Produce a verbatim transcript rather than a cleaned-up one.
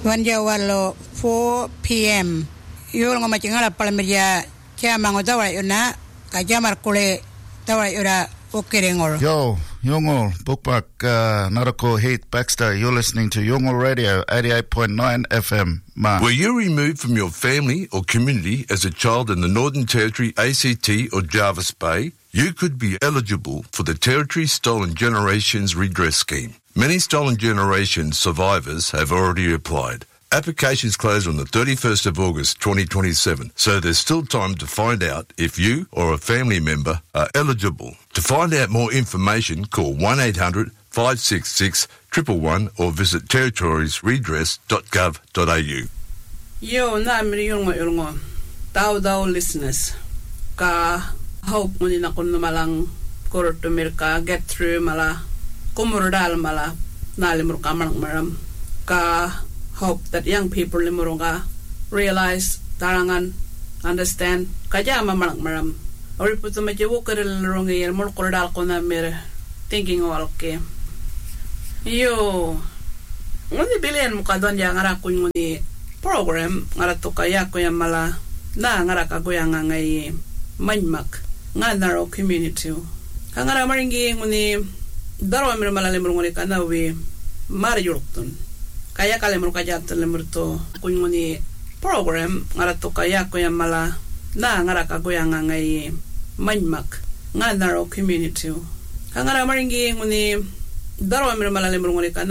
Wanjawalo four p.m. Yul ngoma chingala palmeria chama ngotawa yuna kajamar kule tawa yura okerengol. Yo, Yongol, Bookmark, uh, Narako Heath Baxter. You're listening to Yongol Radio, eighty-eight point nine F M. Ma. Were you removed from your family or community as a child in the Northern Territory, A C T or Jervis Bay? You could be eligible for the Territory Stolen Generations Redress Scheme. Many Stolen Generations survivors have already applied. Applications close on the thirty-first of August twenty twenty-seven, so there's still time to find out if you or a family member are eligible. To find out more information, call one eight hundred five six six one one one or visit territories redress dot gov dot a u. Yo, na miliyong ngayong tao daw listeners ka hope mo din ako malang kurtumir ka get through mala kumurdal mala nalimur ka malang maram ka hope that young people limurong ka realize tarangan understand kajama malang maram ori puto medyo wukaril rong yer mur kurdal ko na mir thinking all okay yo ngoni bilen mo ka don ya ngara ko ngoni program ngara to kaya ko ya mala na ngara ka ko ya ngai manmak nga naro community kangara maringi ngoni darwa mir mala lemur ngoni kana we mar yurtun kaya kale mur kajat lemur to kunyoni program ngara to kaya ko ya mala na ngara ka ko ya ngai manmak nga naro community kangara maringi ngoni darwa mir mala lemur ngoni kana